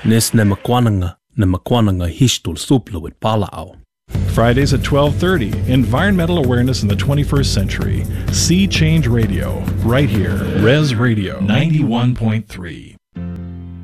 Nes nemakwananga hishtul supla with palao. Fridays at 12:30, Environmental Awareness in the 21st Century. Sea Change Radio, right here. Res Radio 91.3.